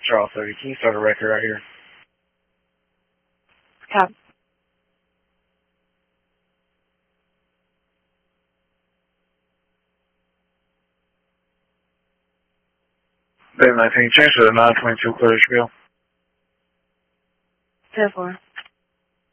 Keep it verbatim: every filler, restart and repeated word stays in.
Charles thirty, can you start a record right here? Cop. Bay nineteen, change to the nine twenty-two, clear the spiel. ten four.